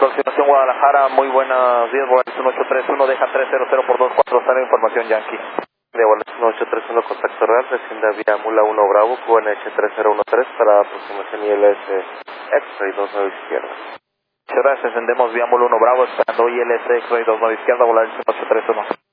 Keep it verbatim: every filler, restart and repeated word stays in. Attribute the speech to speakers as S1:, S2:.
S1: Aproximación Guadalajara, muy buenos días, Volaris uno ocho tres uno, deja tres cero cero por dos cuatro, sale información Yankee. De Volaris uno ocho tres uno, contacto real, desciende vía Mula uno Bravo, Q N H tres cero uno tres para aproximación I L S X-Ray dos nueve izquierda. Muchas gracias, descendemos vía Mula uno Bravo, esperando I L S X-Ray dos nueve izquierda, Volaris uno ocho tres uno.